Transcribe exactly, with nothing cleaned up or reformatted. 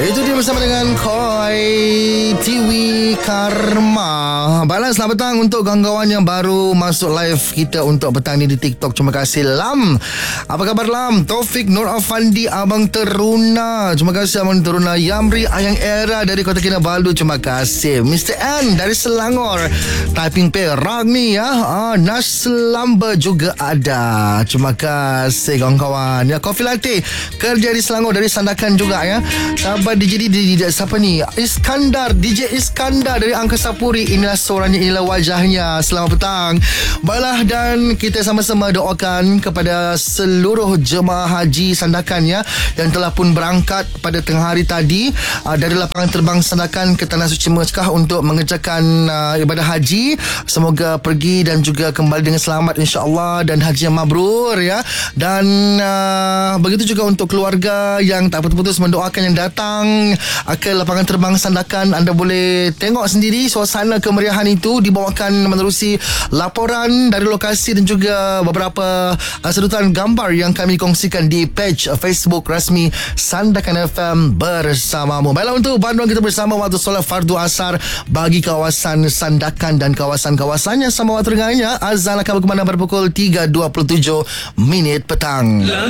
Itu dia bersama dengan Koi Tiwi Karma. Baiklah, selamat petang untuk kawan-kawan yang baru masuk live kita untuk petang ni di TikTok. Terima kasih Lam. Apa khabar Lam? Taufik Nur Afandi, Abang Teruna. Terima kasih Abang Teruna. Yamri Ayang Era dari Kota Kinabalu. Terima kasih. Mister N dari Selangor. Typing Perak ni ya. Ah, Nas Lamba juga ada. Terima kasih kawan-kawan. Ya, Coffee Latte kerja di Selangor dari Sandakan juga ya. Sahabat D J D J siapa ni? Iskandar, D J Iskandar dari Angkasa Puri. Inilah suaranya, inilah wajahnya. Selamat petang. Baiklah, dan kita sama-sama doakan kepada seluruh jemaah haji Sandakan ya, yang telah pun berangkat pada tengah hari tadi uh, dari lapangan terbang Sandakan ke Tanah Suci Mekah untuk mengerjakan uh, ibadah haji. Semoga pergi dan juga kembali dengan selamat insya-Allah, dan haji yang mabrur ya. Dan uh, begitu juga untuk keluarga yang tak putus-putus mendoakan yang datang ke lapangan terbang Sandakan. Anda boleh tengok sendiri suasana kemeriahan itu dibawakan menerusi laporan dari lokasi dan juga beberapa uh, sedutan gambar yang kami kongsikan di page uh, Facebook rasmi Sandakan F M bersamamu. Baiklah, untuk panduan kita bersama waktu solat fardu asar bagi kawasan Sandakan dan kawasan-kawasan yang sama waktu dengannya, azan akan berkumandang pada pukul tiga dua puluh tujuh minit petang.